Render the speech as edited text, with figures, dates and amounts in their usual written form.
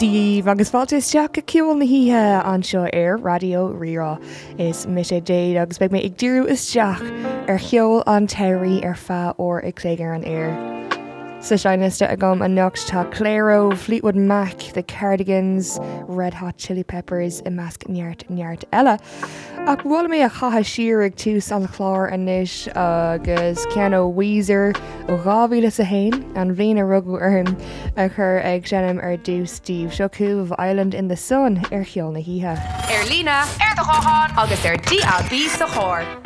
Díomh agus fáilte isteach a ciúil na híthe anseo ar radio Rirá is mite dé agus beag mé ag dúrú isteach ar cheol an teirí ar fá ó ag léigear an air. Sa seiniste a gom a nucht tá Clairo, Fleetwood Mac, The Cardigans, Red Hot Chili Peppers i measc neart eile. Ach bhfuil mé a chatha siar ag tús an chlár inis agus ceanó Weezer ó 2001 an bhíon a rugú orm a chur ag senim ar dús Steve Shoku of Island in the Sun ar cheol na híthe. Ar lína, ar do cháán agus ar DAB sa chóir.